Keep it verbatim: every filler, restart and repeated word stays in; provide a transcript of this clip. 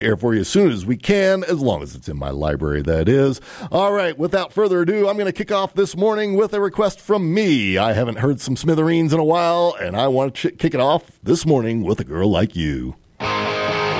air for you as soon as we can, as long as it's in my library, that is. All right, without further ado, I'm going to kick off this morning with a request from me. I haven't heard some Smithereens in a while, and I want to ch- kick it off this morning with A Girl Like You.